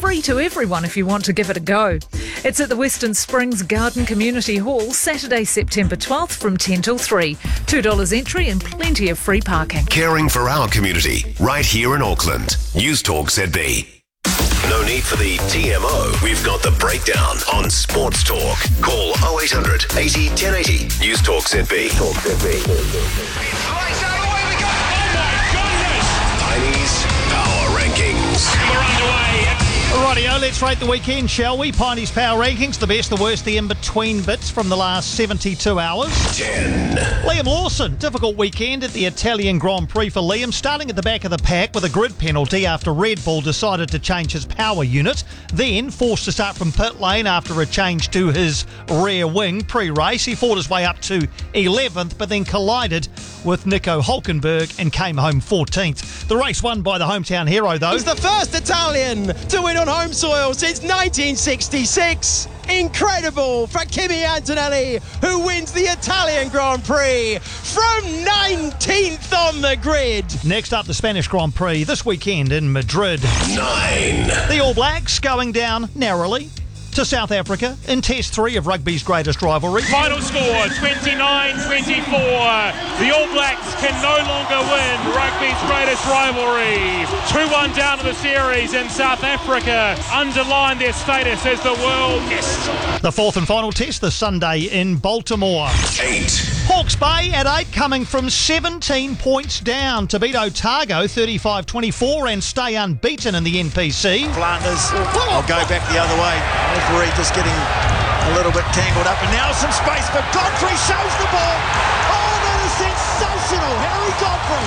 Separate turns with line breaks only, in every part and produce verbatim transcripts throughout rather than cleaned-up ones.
free to everyone if you want to give it a go. It's at the Western Springs Garden Community Hall, Saturday, September twelfth from ten till three. two dollars entry and plenty of free parking.
Caring for our community, right here in Auckland. News Talk Z B. No need for the T M O. We've got the breakdown on Sports Talk. Call oh eight hundred eighty ten eighty. News Talk Z B. Talk Z B.
Lights out, away we go! Oh my goodness!
Piney's Power Rankings.
We're underway.
Rightio, let's rate the weekend, shall we? Piney's Power Rankings, the best, the worst, the in-between bits from the last seventy-two hours.
ten.
Liam Lawson, difficult weekend at the Italian Grand Prix for Liam, starting at the back of the pack with a grid penalty after Red Bull decided to change his power unit, then forced to start from pit lane after a change to his rear wing pre-race. He fought his way up to eleventh, but then collided with Nico Hulkenberg and came home fourteenth. The race won by the hometown hero, though.
He's the first Italian to win on home soil since nineteen sixty-six. Incredible for Kimi Antonelli, who wins the Italian Grand Prix from nineteenth on the grid.
Next up, the Spanish Grand Prix this weekend in Madrid.
nine.
The All Blacks going down narrowly to South Africa in Test three of rugby's greatest rivalry.
Final score, twenty-nine twenty-four. The All Blacks can no longer win rugby's greatest rivalry. two one down to the series, and South Africa underline their status as the world guest.
The fourth and final test this Sunday in Baltimore.
eight.
Hawke's Bay at eight, coming from seventeen points down to beat Otago thirty-five twenty-four and stay unbeaten in the N P C.
Flanders, I'll go back the other way. Referee just getting a little bit tangled up, and now some space for Godfrey, shows the ball. Oh, that is sensational, Harry Godfrey.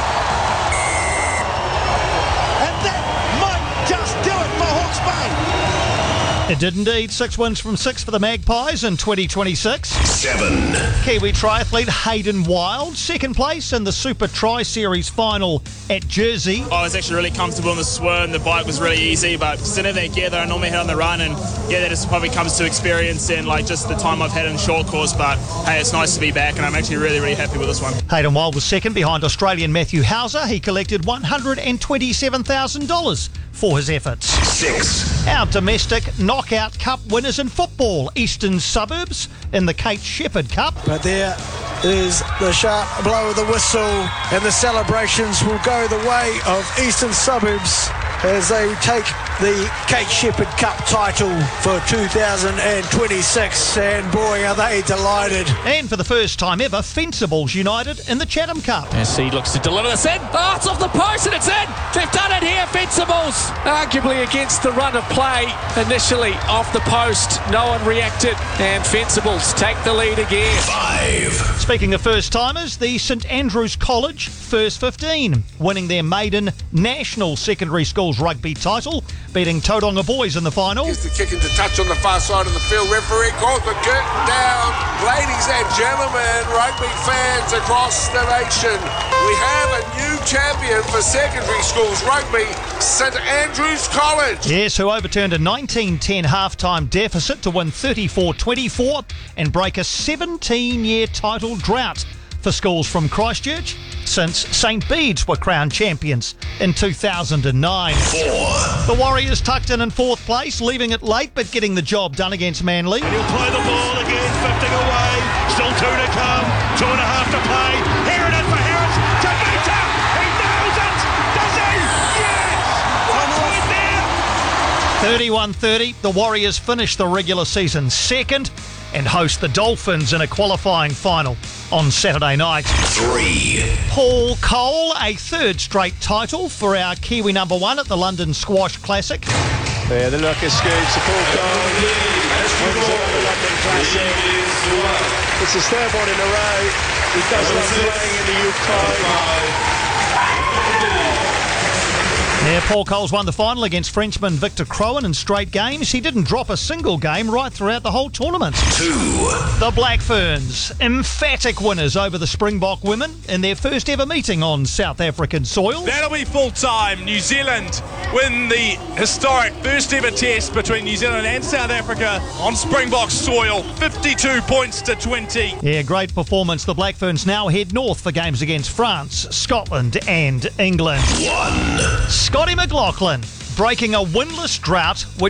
And that might just do it for Hawke's Bay.
It did indeed. Six wins from six for the Magpies in twenty twenty-six.
seven.
Kiwi triathlete Hayden Wild, second place in the Super Tri Series final at Jersey.
I was actually really comfortable in the swim. The bike was really easy, but sitting there together, I normally hit on the run, and yeah, that just probably comes to experience and like just the time I've had in short course. But hey, it's nice to be back, and I'm actually really, really happy with this one.
Hayden Wild was second behind Australian Matthew Hauser. He collected one hundred twenty-seven thousand dollars for his efforts.
six.
Our domestic knockout cup winners in football, Eastern Suburbs in the Kate Shepherd Cup.
But there is the sharp blow of the whistle, and the celebrations will go the way of Eastern Suburbs as they take the Kate Shepherd Cup title for two thousand twenty-six, and boy are they delighted.
And for the first time ever, Fencibles United in the Chatham Cup.
As he looks to deliver this in. Oh, it's off the post and it's in. They've done it here, Fencibles. Arguably against the run of play. Initially off the post, no one reacted, and Fencibles take the lead again.
five.
Speaking of first-timers, the St Andrews College First fifteen, winning their maiden national secondary schools rugby title, beating Tauranga Boys in the final.
Gets the kick into touch on the far side of the field. Referee calls the curtain down. Ladies and gentlemen, rugby fans across the nation, we have a new champion for secondary schools rugby, St Andrews College.
Yes, who overturned a nineteen ten half-time deficit to win thirty-four twenty-four and break a seventeen-year title drought for schools from Christchurch since Saint Bede's were crowned champions in two thousand nine.
four.
The Warriors tucked in in fourth place, leaving it late but getting the job done against Manly.
And he'll play the ball again, fifting away. Still two to come, two and a half to play. Here it is for Harris. Jamaica! He nails it! Does he? Yes! What's with there?
thirty-one thirty, the Warriors finish the regular season second and host the Dolphins in a qualifying final on Saturday night.
three.
Paul Cole, a third straight title for our Kiwi number one at the London Squash Classic.
Yeah, the Lucas scoops to Paul Cole. Wins another London Classic. It's his third one in a row. He does love playing in the U K.
Yeah, Paul Coles won the final against Frenchman Victor Crowan in straight games. He didn't drop a single game right throughout the whole tournament.
two.
The Black Ferns, emphatic winners over the Springbok women in their first ever meeting on South African soil.
That'll be full time. New Zealand win the historic first ever test between New Zealand and South Africa on Springbok soil, fifty-two points to twenty.
Yeah, great performance. The Black Ferns now head north for games against France, Scotland and England.
one.
Scotty McLaughlin breaking a winless drought, which